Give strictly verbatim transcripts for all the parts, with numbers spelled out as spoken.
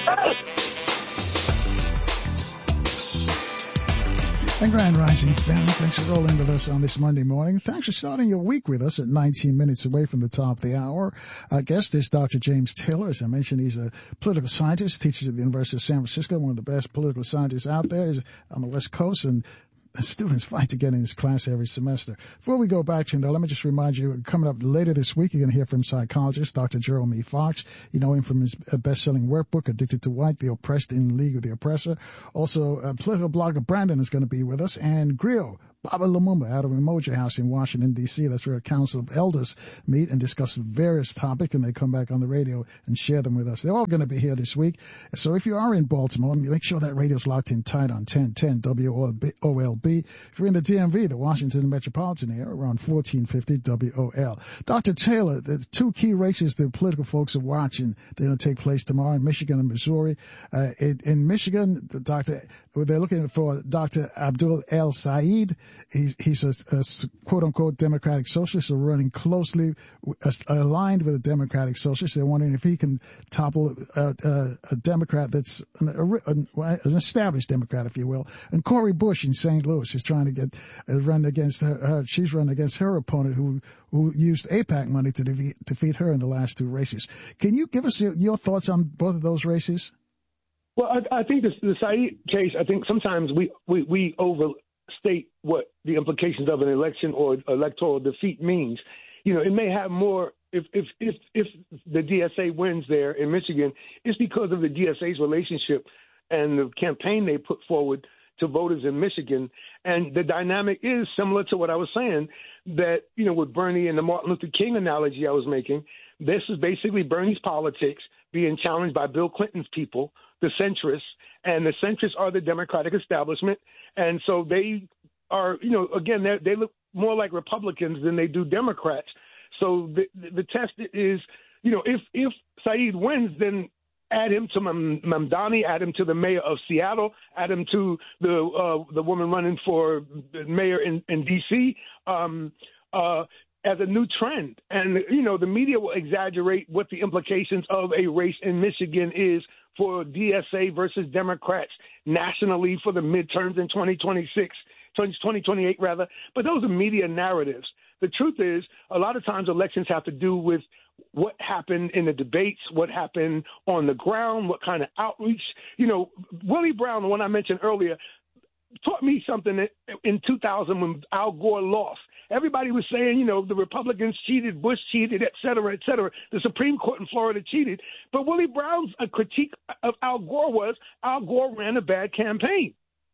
And Grand Rising family, thanks for rolling with us on this Monday morning. Thanks for starting your week with us at nineteen minutes away from the top of the hour. Our guest is Doctor James Taylor. As I mentioned, he's a political scientist, teaches at the University of San Francisco, one of the best political scientists out there. He's on the West Coast, and students fight to get in his class every semester. Before we go back to him, though, let me just remind you, coming up later this week, you're going to hear from psychologist Doctor Jerome E. Fox. You know him from his best-selling workbook, Addicted to White, The Oppressed in League with the Oppressor. Also, uh, political blogger Brandon is going to be with us, and Griot Baba Lumumba out of Umoja House in Washington, D C. That's where a council of elders meet and discuss various topics, and they come back on the radio and share them with us. They're all going to be here this week. So if you are in Baltimore, make sure that radio's locked in tight on ten ten W O L B. If you're in the D M V, the Washington metropolitan area, we're on fourteen fifty W O L. Doctor Taylor, the two key races the political folks are watching, they're going to take place tomorrow in Michigan and Missouri. Uh, in, in Michigan, the doctor, they're looking for Doctor Abdul El Said. He's, he's a, a quote-unquote Democratic Socialist, so running closely uh, aligned with a Democratic Socialist. They're wondering if he can topple a, a, a Democrat that's an, a, an established Democrat, if you will. And Cori Bush in Saint Louis is trying to get uh, run against her, her. She's run against her opponent who who used AIPAC money to defeat, defeat her in the last two races. Can you give us your, your thoughts on both of those races? Well, I, I think this, the Said case, I think sometimes we, we, we overstate what the implications of an election or electoral defeat means. You know, it may have more, if if if, if the D S A wins there in Michigan, it's because of the D S A's relationship and the campaign they put forward to voters in Michigan. And the dynamic is similar to what I was saying, that, you know, with Bernie and the Martin Luther King analogy I was making, this is basically Bernie's politics being challenged by Bill Clinton's people, the centrists, and the centrists are the Democratic establishment. And so they are, you know, again, they look more like Republicans than they do Democrats. So the, the test is, you know, if, if Said wins, then add him to Mamdani, add him to the mayor of Seattle, add him to the uh, the woman running for mayor in, in D C um, uh, as a new trend. And, you know, the media will exaggerate what the implications of a race in Michigan is for D S A versus Democrats nationally for the midterms in twenty twenty-six, twenty twenty-eight rather. But those are media narratives. The truth is, a lot of times elections have to do with what happened in the debates, what happened on the ground, what kind of outreach. You know, Willie Brown, the one I mentioned earlier, taught me something in two thousand when Al Gore lost. Everybody was saying, you know, the Republicans cheated, Bush cheated, et cetera, et cetera. The Supreme Court in Florida cheated. But Willie Brown's critique of Al Gore was Al Gore ran a bad campaign.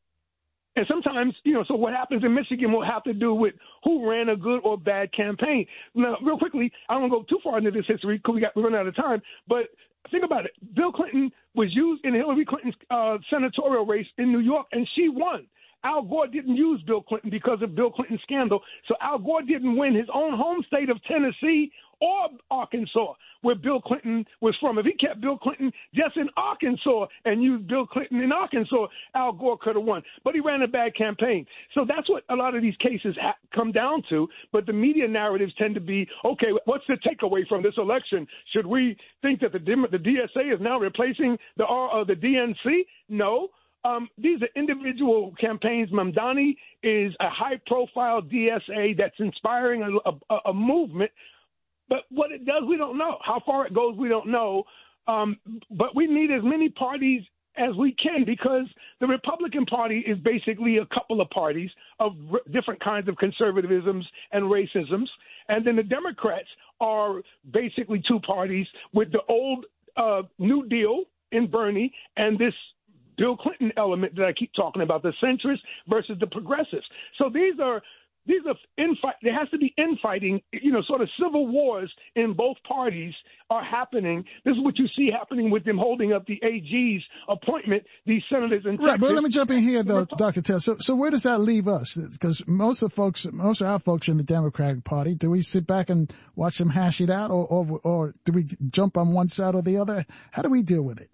And sometimes, you know, so what happens in Michigan will have to do with who ran a good or bad campaign. Now, real quickly, I don't want to go too far into this history because we got we run out of time. But think about it. Bill Clinton was used in Hillary Clinton's uh, senatorial race in New York, and she won. Al Gore didn't use Bill Clinton because of Bill Clinton's scandal. So Al Gore didn't win his own home state of Tennessee or Arkansas, where Bill Clinton was from. If he kept Bill Clinton just in Arkansas and used Bill Clinton in Arkansas, Al Gore could have won. But he ran a bad campaign. So that's what a lot of these cases ha- come down to. But the media narratives tend to be, okay, what's the takeaway from this election? Should we think that the, the D S A is now replacing the, uh, the D N C? No. Um, these are individual campaigns. Mamdani is a high-profile D S A that's inspiring a, a, a movement. But what it does, we don't know. How far it goes, we don't know. Um, but we need as many parties as we can because the Republican Party is basically a couple of parties of r- different kinds of conservatisms and racisms. And then the Democrats are basically two parties with the old uh, New Deal in Bernie and this Bill Clinton element that I keep talking about, the centrists versus the progressives. So these are these are infight. There has to be infighting. You know, sort of civil wars in both parties are happening. This is what you see happening with them holding up the A G's appointment. These senators in Texas. Right, but let me jump in here, though, Doctor Taylor. So, so where does that leave us? Because most of the folks, most of our folks in the Democratic Party, do we sit back and watch them hash it out, or or, or do we jump on one side or the other? How do we deal with it?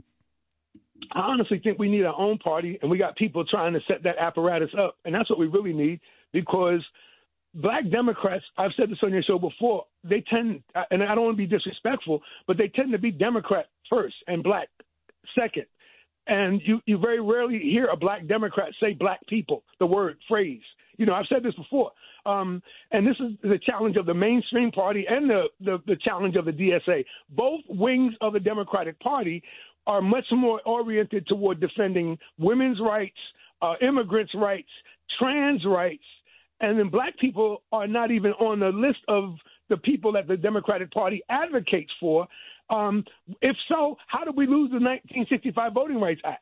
I honestly think we need our own party, and we got people trying to set that apparatus up, and that's what we really need because black Democrats, I've said this on your show before, they tend, and I don't want to be disrespectful, but they tend to be Democrat first and black second. And you, you very rarely hear a black Democrat say black people, the word, phrase. You know, I've said this before. Um, and this is the challenge of the mainstream party and the, the, the challenge of the D S A. Both wings of the Democratic Party are much more oriented toward defending women's rights, uh, immigrants' rights, trans rights, and then black people are not even on the list of the people that the Democratic Party advocates for. Um, if so, how did we lose the nineteen sixty-five Voting Rights Act?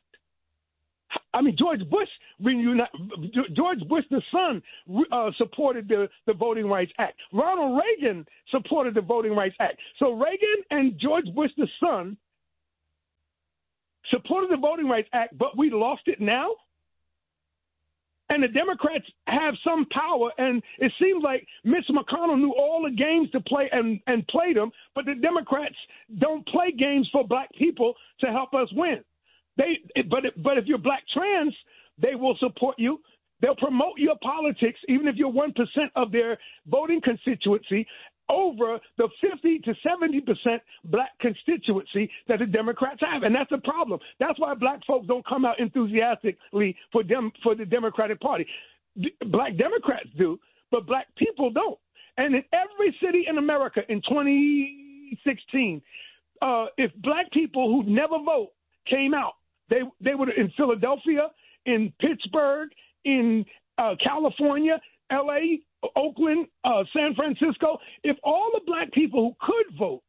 I mean, George Bush, George Bush, the son, uh, supported the, the Voting Rights Act. Ronald Reagan supported the Voting Rights Act. So Reagan and George Bush, the son, supported the Voting Rights Act, but we lost it now? And the Democrats have some power, and it seems like Mitch McConnell knew all the games to play and, and played them, but the Democrats don't play games for black people to help us win. They, but but if you're black trans, they will support you. They'll promote your politics, even if you're one percent of their voting constituency, over the fifty to seventy percent black constituency that the Democrats have. And that's the problem. That's why black folks don't come out enthusiastically for them, for the Democratic Party. Black Democrats do, but black people don't. And in every city in America in twenty sixteen, uh, if black people who never vote came out, they they would in Philadelphia, in Pittsburgh, in uh, California, L A, Oakland, uh, San Francisco, if all the black people who could vote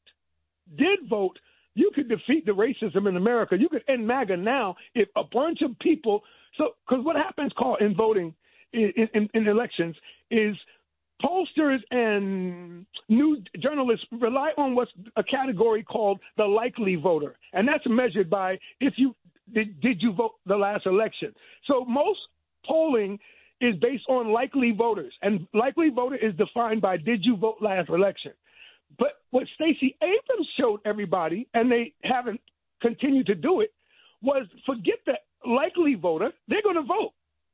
did vote, you could defeat the racism in America. You could end MAGA now if a bunch of people. So, because what happens, Carl, in voting in, in, in elections is pollsters and news journalists rely on what's a category called the likely voter, and that's measured by if you did, did you vote the last election. So most polling is based on likely voters, and likely voter is defined by did you vote last election. But what Stacey Abrams showed everybody, and they haven't continued to do it, was forget the likely voter. They're going to vote.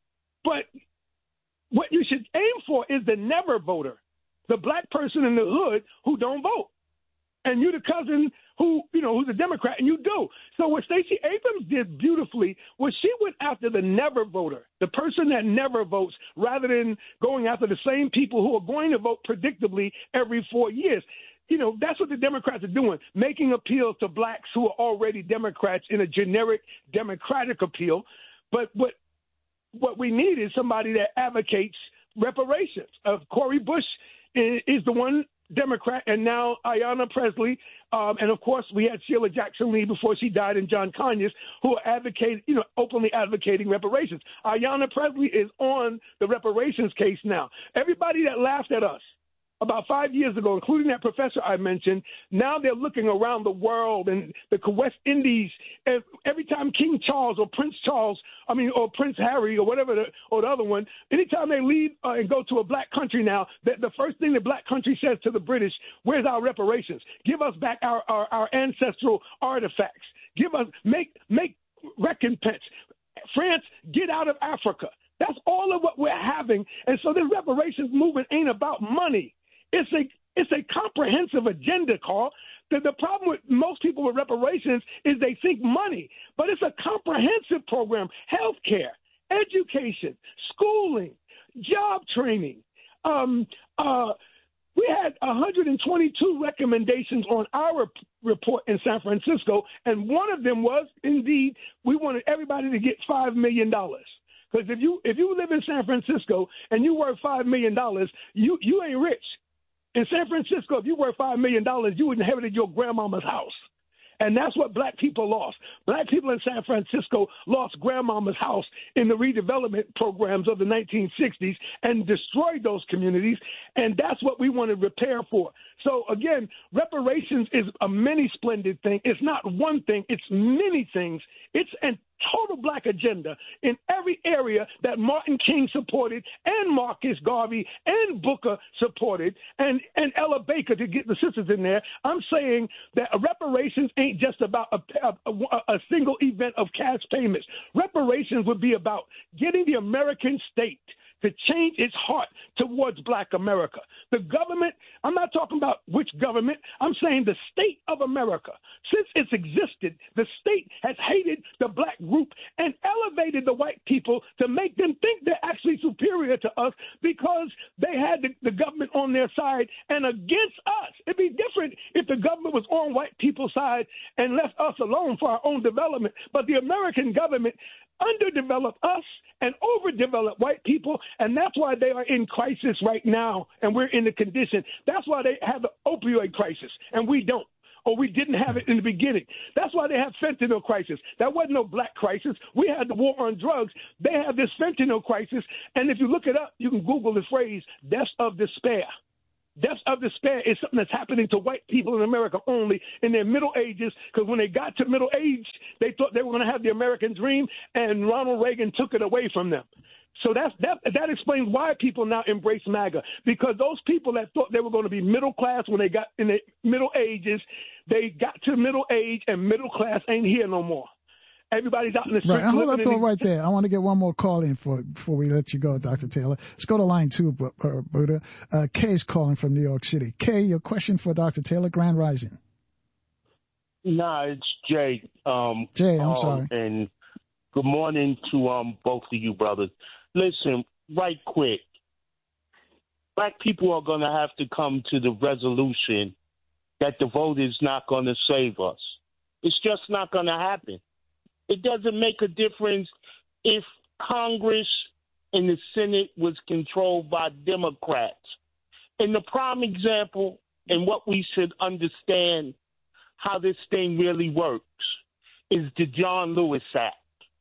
But what you should aim for is the never voter, the black person in the hood who don't vote. And you're the cousin who, you know, who's a Democrat, and you do. So what Stacey Abrams did beautifully was she went after the never voter, the person that never votes, rather than going after the same people who are going to vote predictably every four years. You know, that's what the Democrats are doing, making appeals to blacks who are already Democrats in a generic Democratic appeal. But what what we need is somebody that advocates reparations. Uh, Cori Bush is, is the one Democrat, and now Ayanna Pressley, um, and of course we had Sheila Jackson Lee before she died, and John Conyers, who are advocating, you know, openly advocating reparations. Ayanna Pressley is on the reparations case now. Everybody that laughed at us about five years ago, including that professor I mentioned, now they're looking around the world and the West Indies. And every time King Charles or Prince Charles, I mean, or Prince Harry or whatever, the, or the other one, anytime they leave uh, and go to a black country now, the, the first thing the black country says to the British, where's our reparations? Give us back our, our, our ancestral artifacts. Give us, make, make recompense. France, get out of Africa. That's all of what we're having. And so this reparations movement ain't about money. It's a it's a comprehensive agenda, Carl. The, the problem with most people with reparations is they think money, but it's a comprehensive program: health care, education, schooling, job training. Um, uh, we had one hundred twenty-two recommendations on our report in San Francisco, and one of them was, indeed, we wanted everybody to get five million dollars. Because if you if you live in San Francisco and you worth five million dollars, you, you ain't rich. In San Francisco, if you worth five million dollars, you inherited your grandmama's house. And that's what black people lost. Black people in San Francisco lost grandmama's house in the redevelopment programs of the nineteen sixties and destroyed those communities. And that's what we want to repair for. So, again, reparations is a many splendid thing. It's not one thing. It's many things. It's a total black agenda in every area that Martin King supported and Marcus Garvey and Booker supported and, and Ella Baker, to get the sisters in there. I'm saying that reparations ain't just about a, a, a single event of cash payments. Reparations would be about getting the American state to change its heart towards black America. The government, I'm not talking about which government, I'm saying the state of America. Since it's existed, the state has hated the black group and elevated the white people to make them think they're actually superior to us because they had the, the government on their side and against us. It'd be different if the government was on white people's side and left us alone for our own development. But the American government underdeveloped us and overdeveloped white people, and that's why they are in crisis right now, and we're in the condition. That's why they have the opioid crisis, and we don't. Or we didn't have it in the beginning. That's why they have fentanyl crisis. That wasn't no black crisis. We had the war on drugs. They have this fentanyl crisis. And if you look it up, you can Google the phrase deaths of despair. Deaths of despair is something that's happening to white people in America only in their middle ages, because when they got to middle age, they thought they were going to have the American dream, and Ronald Reagan took it away from them. So that's, that that explains why people now embrace MAGA, because those people that thought they were going to be middle class when they got in their middle ages, they got to middle age, and middle class ain't here no more. Everybody's out in the street. Right, hold that thought right there. I want to get one more call in for before we let you go, Doctor Taylor. Let's go to line two, Buddha. Uh, Kay's calling from New York City. Kay, your question for Doctor Taylor, Grand Rising. Nah, it's Jay. Um, Jay, I'm um, sorry. And good morning to um both of you brothers. Listen, right quick. Black people are going to have to come to the resolution that the vote is not going to save us. It's just not going to happen. It doesn't make a difference if Congress and the Senate was controlled by Democrats. And the prime example, and what we should understand how this thing really works, is the John Lewis Act.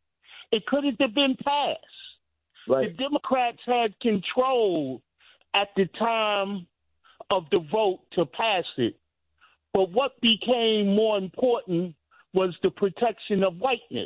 It could have been passed. Right. The Democrats had control at the time of the vote to pass it. But what became more important was the protection of whiteness.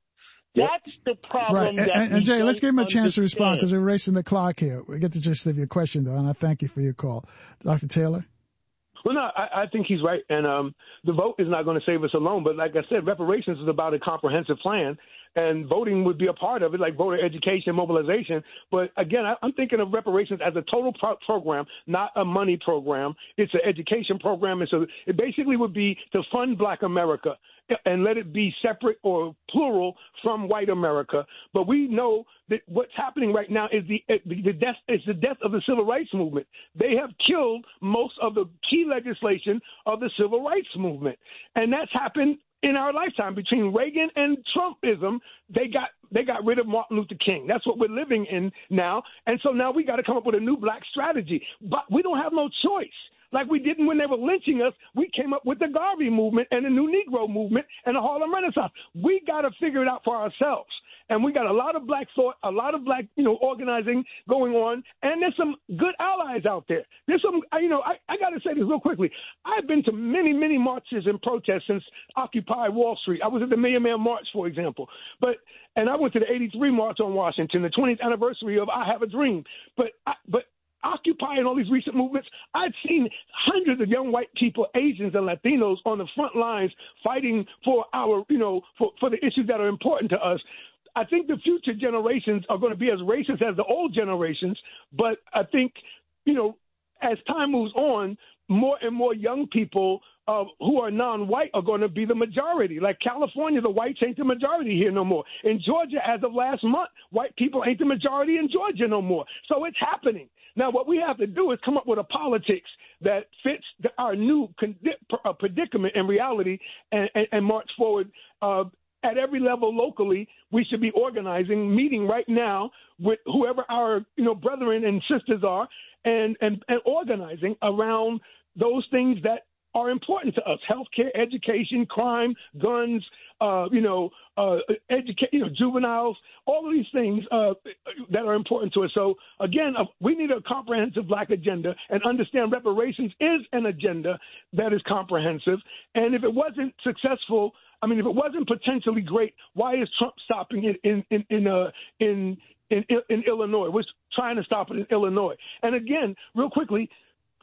That's the problem. Right. That and, and Jay, let's give him a understand. chance to respond, because we're racing the clock here. We get the gist of your question, though, and I thank you for your call. Doctor Taylor? Well, no, I, I think he's right. And um, the vote is not going to save us alone. But like I said, reparations is about a comprehensive plan. And voting would be a part of it, like voter education, mobilization. But again, I, I'm thinking of reparations as a total pro- program, not a money program. It's an education program. And so it basically would be to fund Black America and let it be separate or plural from white America. But we know that what's happening right now is the the death is the death of the civil rights movement. They have killed most of the key legislation of the civil rights movement, and that's happened in our lifetime. Between Reagan and Trumpism, they got they got rid of Martin Luther King. That's what we're living in now. And so now we got to come up with a new black strategy. But we don't have no choice. Like we didn't when they were lynching us, we came up with the Garvey movement and the New Negro movement and the Harlem Renaissance. We got to figure it out for ourselves. And we got a lot of black thought, a lot of black, you know, organizing going on. And there's some good allies out there. There's some, you know, I, I got to say this real quickly. I've been to many, many marches and protests since Occupy Wall Street. I was at the Million Man March, for example. But and I went to the eighty-three March on Washington, the twentieth anniversary of I Have a Dream. But I, but Occupy and all these recent movements, I've seen hundreds of young white people, Asians and Latinos on the front lines fighting for our, you know, for, for the issues that are important to us. I think the future generations are going to be as racist as the old generations, but I think, you know, as time moves on, more and more young people uh, who are non-white are going to be the majority. Like California, the whites ain't the majority here no more. In Georgia, as of last month, white people ain't the majority in Georgia no more. So it's happening. Now, what we have to do is come up with a politics that fits the, our new con- uh, predicament and reality and, and, and march forward uh, at every level locally. We should be organizing, meeting right now with whoever our, you know, brethren and sisters are, and, and, and organizing around those things that are important to us: healthcare, education, crime, guns, uh, you know, uh, educate, you know, juveniles, all of these things uh, that are important to us. So again, uh, we need a comprehensive black agenda, and understand reparations is an agenda that is comprehensive. And if it wasn't successful, I mean, if it wasn't potentially great, why is Trump stopping it in in in uh, in, in in Illinois? We're trying to stop it in Illinois. And again, real quickly,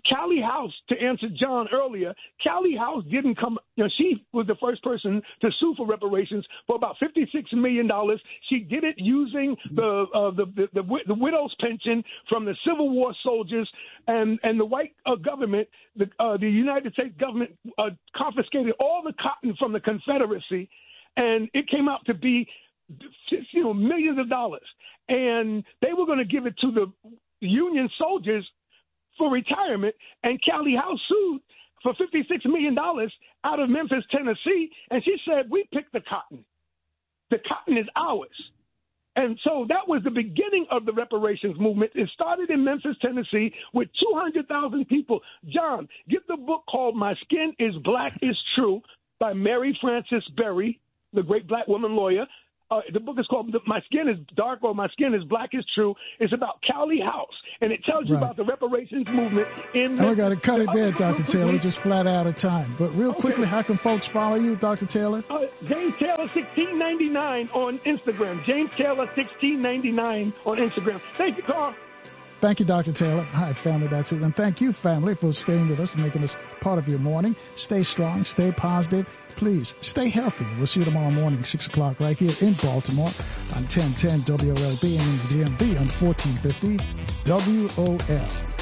Callie House, to answer John earlier, Callie House didn't come, you know, she was the first person to sue for reparations for about fifty-six million dollars. She did it using the, uh, the, the, the, the widow's pension from the Civil War soldiers, and, and the white uh, government, the, uh, the United States government uh, confiscated all the cotton from the Confederacy, and it came out to be, you know, millions of dollars. And they were going to give it to the Union soldiers for retirement, and Callie House sued for fifty-six million dollars out of Memphis, Tennessee, and she said, we picked the cotton. The cotton is ours. And so that was the beginning of the reparations movement. It started in Memphis, Tennessee, with two hundred thousand people. John, get the book called My Skin is Black is True by Mary Frances Berry, the great black woman lawyer. Uh, the book is called My Skin is Dark or My Skin is Black is True. It's about Callie House, and it tells you right. about the reparations movement in Memphis. And we got to cut it there, Doctor Taylor. We're just flat out of time. But real okay. quickly, how can folks follow you, Doctor Taylor? Uh, James Taylor sixteen ninety-nine on Instagram. James Taylor sixteen ninety-nine on Instagram. Thank you, Carl. Thank you, Doctor Taylor. All right, family, that's it. And thank you, family, for staying with us and making us part of your morning. Stay strong, stay positive. Please stay healthy. We'll see you tomorrow morning, six o'clock, right here in Baltimore on ten ten W O L B and in the D M V on fourteen fifty W O L.